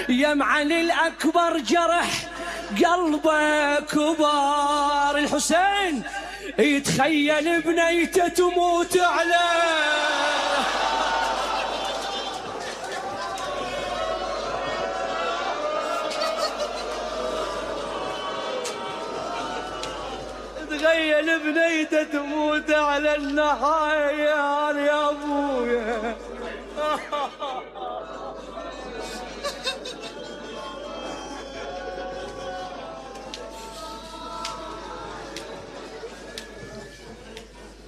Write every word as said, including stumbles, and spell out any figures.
يا معلي الأكبر جرح قلبه كبار. الحسين يتخيل بنيته تموت عليه، تخيل بنيته تموت على النهاية يا ابويا.